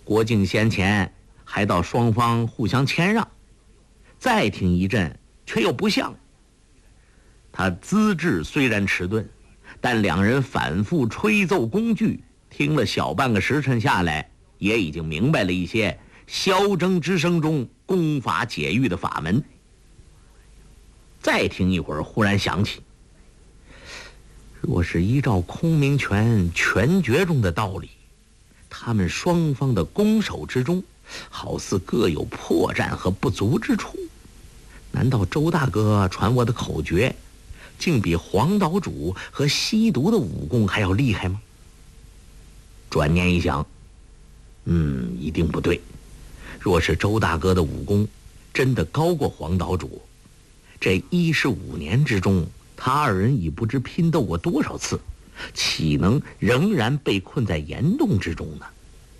郭靖先前还到双方互相谦让，再听一阵却又不像。他资质虽然迟钝，但两人反复吹奏工具，听了小半个时辰下来，也已经明白了一些箫筝之声中功法解郁的法门。再听一会儿，忽然想起，若是依照空明拳拳诀中的道理，他们双方的攻守之中，好似各有破绽和不足之处。难道周大哥传我的口诀，竟比黄岛主和吸毒的武功还要厉害吗？转念一想，一定不对。若是周大哥的武功真的高过黄岛主，这15年之中，他二人已不知拼斗过多少次，岂能仍然被困在岩洞之中呢？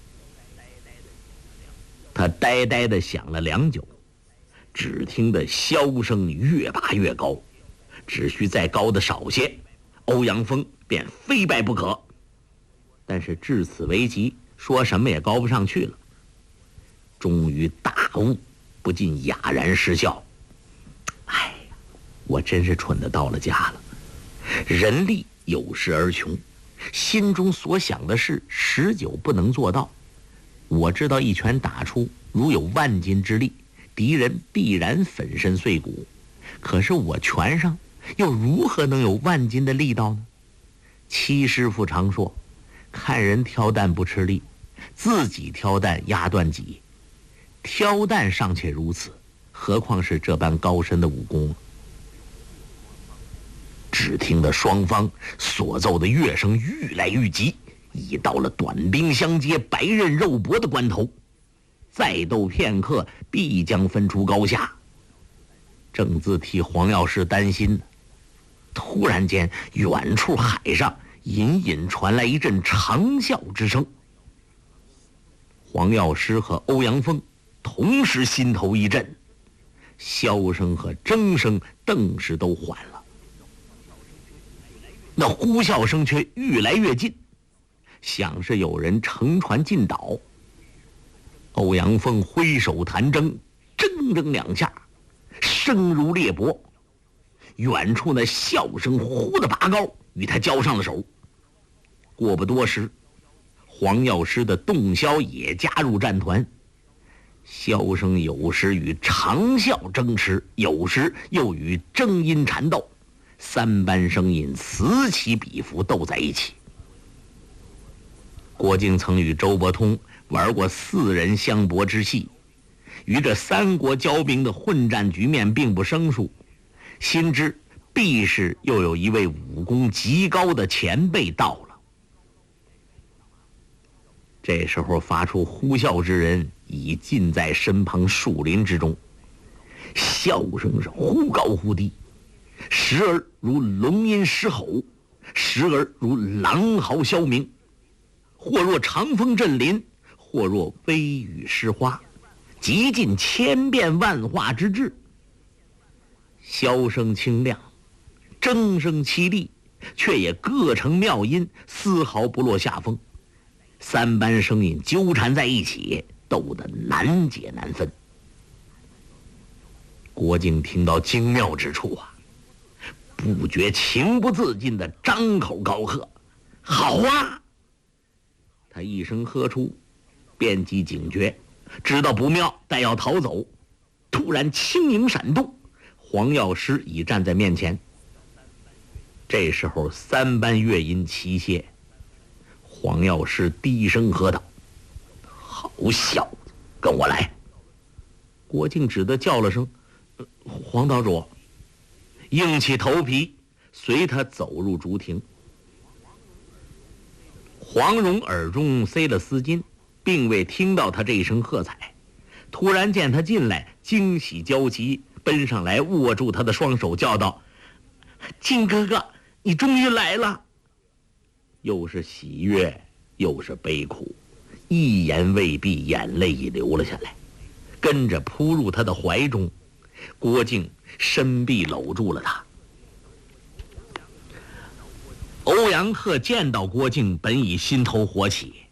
他呆呆地想了良久，只听得箫声越拔越高，只需再高的少些，欧阳锋便非败不可。但是至此为急，说什么也高不上去了。终于大悟，不禁哑然失笑。我真是蠢得到了家了。人力有时而穷，心中所想的事时久不能做到。我知道一拳打出，如有万斤之力，敌人必然粉身碎骨。可是我拳上又如何能有万斤的力道呢？戚师傅常说，看人挑担不吃力，自己挑担压断己。挑担尚且如此，何况是这般高深的武功？只听得双方所奏的乐声愈来愈急，已到了短兵相接、白刃肉搏的关头。再斗片刻，必将分出高下。正自替黄药师担心，突然间，远处海上隐隐传来一阵长啸之声。黄药师和欧阳锋同时心头一震，箫声和筝声顿时都缓了。那呼啸声却愈来越近，像是有人乘船进岛。欧阳锋挥手弹筝，铮铮两下，声如裂帛。远处那笑声忽地拔高，与他交上了手。过不多时，黄药师的洞箫也加入战团。箫声有时与长啸争持，有时又与筝音缠斗，三班声音此起彼伏，斗在一起。郭靖曾与周伯通玩过4人相搏之戏，与这3国交兵的混战局面并不生疏，心知必是又有一位武功极高的前辈到了。这时候发出呼啸之人已近在身旁树林之中，笑声是忽高忽低，时而如龙吟狮吼，时而如狼嚎啸鸣，或若长风震林，或若微雨湿花，极尽千变万化之志。箫声清亮，筝声凄厉，却也各成妙音，丝毫不落下风。3班声音纠缠在一起，斗得难解难分。郭靖听到精妙之处啊，不觉情不自禁地张口高喝：“好啊！”他一声喝出，便即警觉，知道不妙，待要逃走，突然轻盈闪动，黄药师已站在面前。这时候3班乐音齐歇，黄药师低声喝道：“好小子，跟我来！”郭靖只得叫了声：“黄岛主。”硬起头皮，随他走入竹亭。黄蓉耳中塞了丝巾，并未听到他这一声喝彩，突然见他进来，惊喜交集，奔上来握住他的双手，叫道：“靖哥哥，你终于来了！”又是喜悦，又是悲苦，一言未毕，眼泪已流了下来，跟着扑入他的怀中。郭靖伸臂搂住了他。欧阳克见到郭靖，本已心头火起，